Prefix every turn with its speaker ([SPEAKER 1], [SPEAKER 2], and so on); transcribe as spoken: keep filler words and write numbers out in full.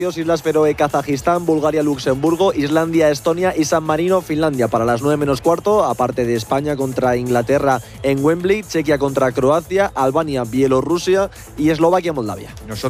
[SPEAKER 1] Islas Feroe, Kazajistán, Bulgaria, Luxemburgo, Islandia, Estonia y San Marino, Finlandia. Para las nueve menos cuarto, aparte de España contra Inglaterra en Wembley, Chequia contra Croacia, Albania, Bielorrusia y Eslovaquia, Moldavia.
[SPEAKER 2] Nosotros